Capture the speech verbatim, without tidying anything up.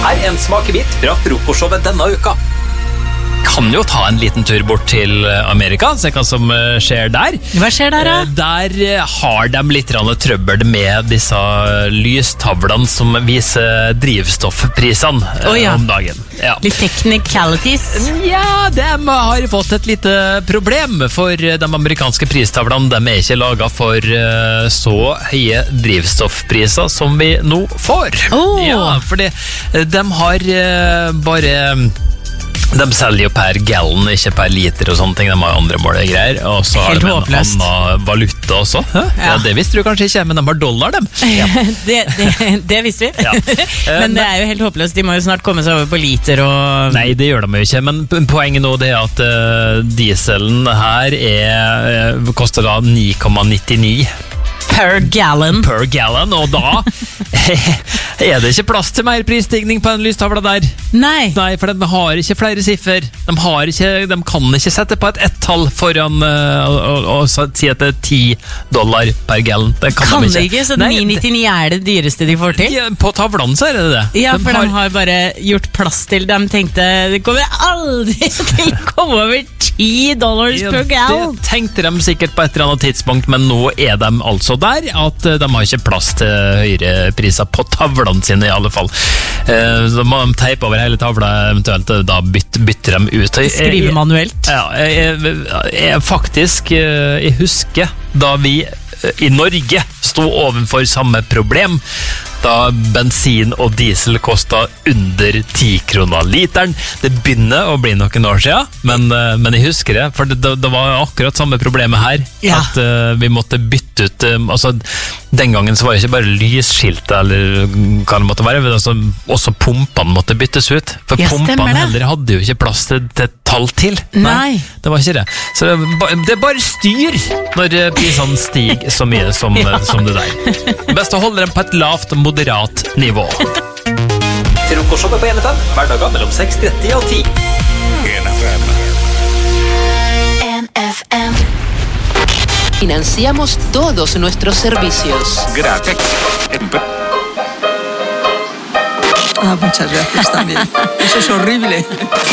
Her er en smakebit fra frokostshowet denne uka. Kan jo ta en liten tur bort til Amerika, se hva som skjer der. Hva skjer der, da? Der har de litt trøbbel med disse lystavlene som viser drivstoffprisene oh, ja. om dagen. Ja. Litt technicalities? Ja, de har fått et lite problem, for de amerikanske pristavlene de er ikke laget for så høye drivstoffpriser som vi nå får. Oh. Ja, fordi de har bare... De selger jo per gallon, ikke per liter og sånne ting. De har andre målegreier. Og så har de en annen valuta også. Ja. Ja, det visste du kanskje ikke, men de har dollar, dem. Ja. det, det, det visste vi. Ja. Men det er jo helt håpløst. De må jo snart komme seg over på liter og... Nei, det gjør de jo ikke. Men poenget nå det er at uh, dieselen her er, uh, koster da ni komma nittini per gallon. Per gallon, og da er det ikke plass til mer prisstigning på en lystavla der. Nei. Nei, for de har ikke flere siffer. De, har ikke, de kan ikke sette på et ett-tall foran uh, og, og, og si at det er ti dollar per gallon. Det kan, kan de ikke. ikke, så ni komma nittini er det dyreste de får til? Ja, på tavlene så er det det. Ja, de for har, de har bare gjort plass til. De tenkte, det kommer aldri til å komme over ti dollars ja, per gallon. Det tenkte de sikkert på et eller annet tidspunkt, men nå er de altså der at de har ikke plass til høyere priser på tavlene sine i alle fall. Så må de teipe over hele tavla, eventuelt da bytter, bytter de ut. Skrive manuelt. Ja, jeg, jeg, jeg faktisk, jeg husker da vi i Norge sto overfor samme problem, da bensin og diesel kostet under ti kroner literen. Det begynner å bli noen år siden, men, men jeg husker det, for det, det var akkurat samme problemet her, ja. at uh, vi måtte bytte ut, um, altså den gangen så var det ikke bare lysskilt eller hva det måtte være, men altså, også pumpene måtte byttes ut, for ja, pumpene heller hadde jo ikke plass til et tall til. Nei. Nei, det var ikke det. Så det, det er bare styr når prisene stiger så mye som, ja. som det der. Best å holde dem på et lavt og moderat nivå. Frokostshowet på N F M, hverdager mellom seks tretti og ti. N F M. N F M. Financiamos todos nuestros servicios. Gracias. Ah, muchas gracias también. Eso es horrible.